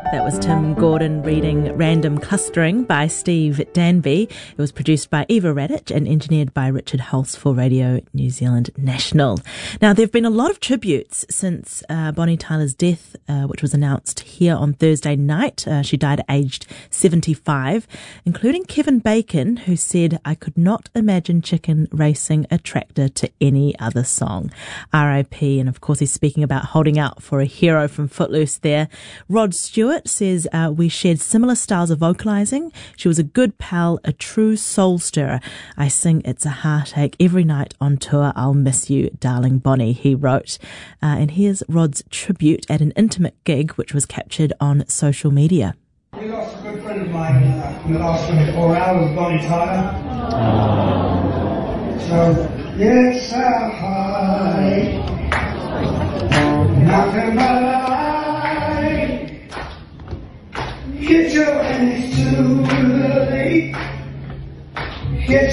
That was Tim Gordon reading Random Clustering by Steve Danby. It was produced by Eva Radic and engineered by Richard Hulse for Radio New Zealand National. Now, there have been a lot of tributes since Bonnie Tyler's death, which was announced here on Thursday night. She died aged 75, including Kevin Bacon, who said, "I could not imagine Chicken racing a tractor to any other song." R.I.P. And of course, he's speaking about holding out for a hero from Footloose there. Rod Stewart says, "We shared similar styles of vocalising. She was a good pal, a true soul stirrer. I sing It's a Heartache every night on tour. I'll miss you, darling Bonnie," he wrote. And here's Rod's tribute at an intimate gig, which was captured on social media. We lost a good friend of mine in the last 24 hours, Bonnie Tyler. So, it's a heartache, nothing but a get your hands to the